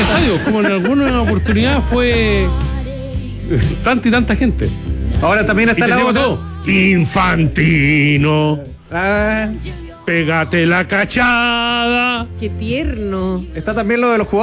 estadios, como en alguna oportunidad fue tanta y tanta gente. Ahora también está la otra. Infantino. Ah, Pégate la cachada. Qué tierno. está también lo de los jugadores.